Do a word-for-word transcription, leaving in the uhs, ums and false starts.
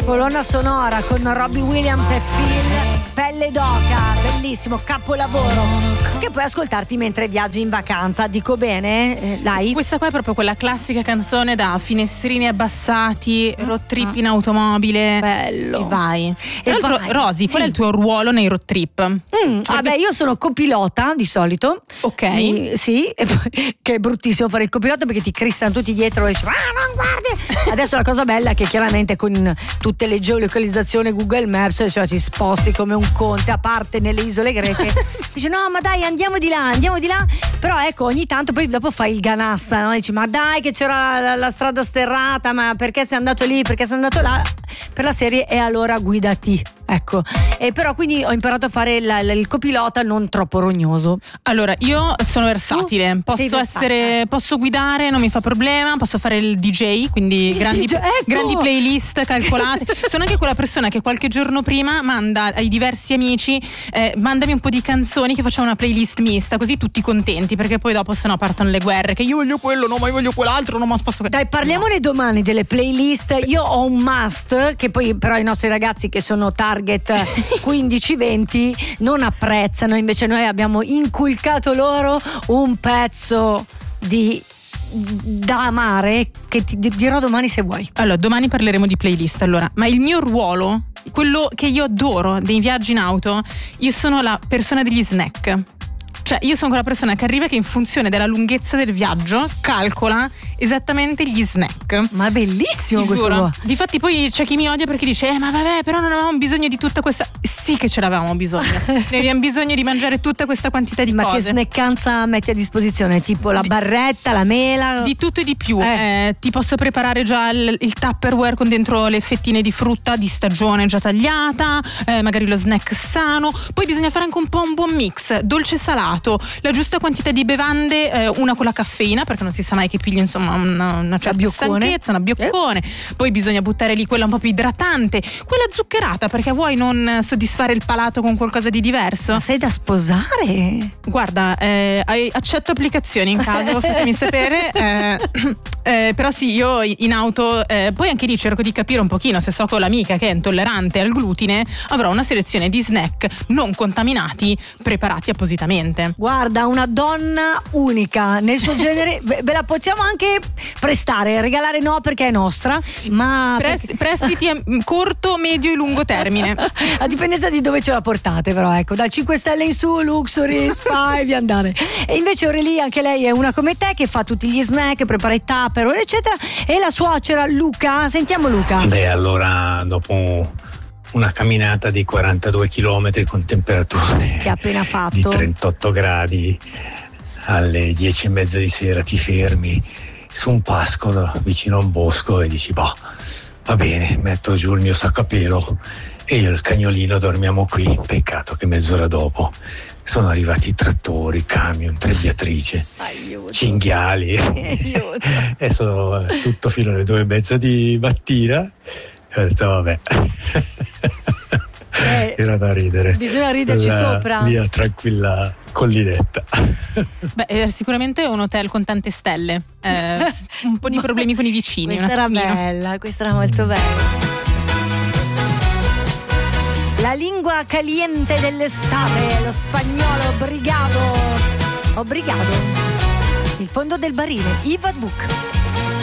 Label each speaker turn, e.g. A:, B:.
A: colonna sonora con Robbie Williams e Phil, Pelle d'oca, bellissimo, capolavoro, che puoi ascoltarti mentre viaggi in vacanza. Dico bene? Eh, dai.
B: Questa qua è proprio quella classica canzone da finestrini abbassati, road trip in automobile.
A: Bello.
B: E vai. Tra
A: E
B: l'altro,
A: vai.
B: Rosy,
A: Sì.
B: qual è il tuo ruolo nei road trip?
A: Mm, vabbè, io sono copilota di solito.
B: Ok.
A: Mi- sì, e poi, che è bruttissimo fare il copilota perché ti cristano tutti dietro e dici, ah, non guardi. Adesso la cosa bella è che chiaramente con tutte le geolocalizzazioni Google Maps, cioè ci sposti come un conte, a parte nelle isole greche. Dice no, ma dai, andiamo di là, andiamo di là. Però ecco, ogni tanto poi dopo fai il ganasta, no? Dici, ma dai che c'era la, la strada sterrata, ma perché sei andato lì, perché sei andato là? Per la serie e allora guidati. Ecco, e però quindi ho imparato a fare la- la- il copilota non troppo rognoso.
B: Allora, io sono versatile,
A: Tu
B: posso
A: sei versatile.
B: essere, posso guidare, non mi fa problema, posso fare il D J, quindi
A: Il
B: grandi,
A: D J, ecco!
B: grandi playlist calcolate. Sono anche quella persona che qualche giorno prima manda ai diversi amici, eh, mandami un po' di canzoni che facciamo una playlist mista, così tutti contenti, perché poi dopo sennò partono le guerre, che io voglio quello, no, ma io voglio quell'altro, no, ma sposto que-
A: Dai, parliamone domani delle playlist. Io ho un must che poi però i nostri ragazzi che sono target quindici venti non apprezzano, invece noi abbiamo inculcato loro un pezzo di da amare che ti dirò domani se vuoi.
B: Allora, domani parleremo di playlist, allora, ma il mio ruolo, quello che io adoro dei viaggi in auto, io sono la persona degli snack. Cioè, io sono quella persona che arriva che in funzione della lunghezza del viaggio calcola esattamente gli snack.
A: Ma è bellissimo
B: Ti
A: questo.
B: giuro. Difatti poi c'è chi mi odia perché dice eh ma vabbè, però non avevamo bisogno di tutta questa. Sì che ce l'avevamo bisogno. Ne abbiamo bisogno di mangiare tutta questa quantità di
A: Ma che
B: cose.
A: snackanza metti a disposizione? Tipo la barretta, la mela?
B: Di tutto e di più.
A: Eh.
B: Eh, ti posso preparare già il, il Tupperware con dentro le fettine di frutta di stagione già tagliata, eh, magari lo snack sano. Poi bisogna fare anche un po' un buon mix, dolce e salato, la giusta quantità di bevande, eh, una con la caffeina perché non si sa mai che pigli insomma una, una certa
A: bioccone.
B: stanchezza, una bioccone. Eh. Poi bisogna buttare lì quella un po' più idratante, quella zuccherata perché vuoi non soddisfare il palato con qualcosa di diverso.
A: Ma sei da sposare?
B: Guarda, eh, accetto applicazioni in caso, fatemi sapere. Eh, eh, però sì, io in auto, eh, poi anche lì cerco di capire un pochino se so con l'amica che è intollerante al glutine, avrò una selezione di snack non contaminati preparati appositamente.
A: Guarda, una donna unica nel suo genere, ve ve la possiamo anche prestare, regalare no perché è nostra, ma
B: Pres-
A: perché-
B: prestiti a corto, medio e lungo termine.
A: a dipendenza di dove ce la portate, però ecco, dal cinque stelle in su, Luxury, Spa e via andare. E invece Aurelie, anche lei è una come te che fa tutti gli snack, prepara i tupper eccetera, e la suocera Luca, sentiamo Luca.
C: Beh, allora dopo una camminata di quarantadue chilometri con temperature
A: Che ha appena fatto.
C: di trentotto gradi, alle dieci e mezza di sera ti fermi su un pascolo vicino a un bosco e dici boh, va bene, metto giù il mio sacco a pelo e io e il cagnolino dormiamo qui. Peccato che mezz'ora dopo sono arrivati trattori, camion, trebbiatrice,
A: Aiuto.
C: cinghiali
A: Aiuto.
C: e sono tutto fino alle due e mezza di mattina. E ho detto vabbè,
A: Eh,
C: era da ridere.
A: bisogna riderci
C: La
A: sopra.
C: mia tranquilla collinetta.
B: Beh, eh, sicuramente un hotel con tante stelle, eh, un po' di problemi con i vicini.
A: Questa
B: un
A: era
B: attimino.
A: bella, questa era molto bella. La lingua caliente dell'estate, lo spagnolo brigado. O brigado. Il fondo del barile, Iva Vuk.